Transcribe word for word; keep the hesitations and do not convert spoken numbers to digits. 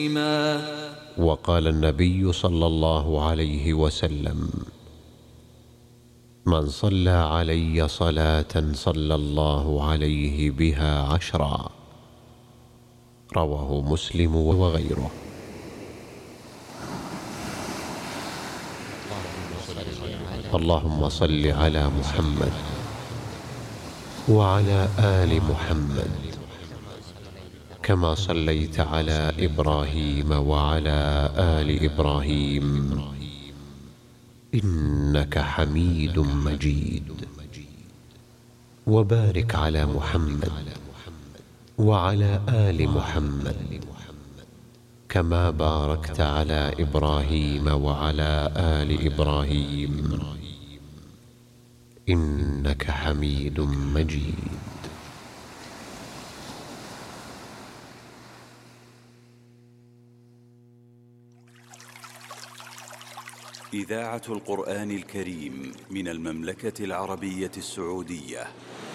وقال النبي صلى الله عليه وسلم: من صلى علي صلاة صلى الله عليه بها عشرا. رواه مسلم وغيره. اللهم صل على محمد وعلى آل محمد كما صليت على إبراهيم وعلى آل إبراهيم إنك حميد مجيد. وبارك على محمد وعلى آل محمد كما باركت على إبراهيم وعلى آل إبراهيم إنك حميد مجيد. إذاعة القرآن الكريم من المملكة العربية السعودية.